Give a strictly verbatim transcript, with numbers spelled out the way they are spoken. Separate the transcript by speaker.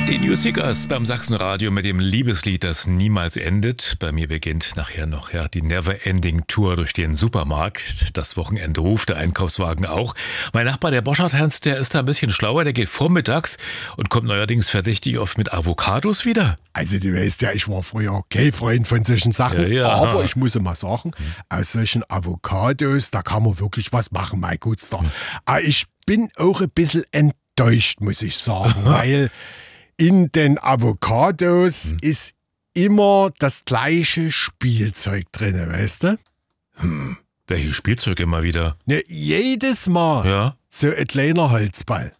Speaker 1: Die New Seekers beim Sachsenradio mit dem Liebeslied, das niemals endet. Bei mir beginnt nachher noch ja die Never-Ending Tour durch den Supermarkt. Das Wochenende ruft, der Einkaufswagen auch. Mein Nachbar, der Boschert-Hans, der ist da ein bisschen schlauer. Der geht vormittags und kommt neuerdings verdächtig oft mit Avocados wieder.
Speaker 2: Also du weißt ja, ich war früher kein Freund von solchen Sachen,
Speaker 1: Ja, ja.
Speaker 2: aber ich muss mal sagen, aus solchen Avocados, da kann man wirklich was machen, mein Gutster. Aber ich bin auch ein bisschen enttäuscht, muss ich sagen, weil in den Avocados hm. ist immer das gleiche Spielzeug drin, weißt du?
Speaker 1: Hm, welches Spielzeug immer wieder?
Speaker 2: Ne, jedes Mal
Speaker 1: Ja.
Speaker 2: so ein kleiner Holzball.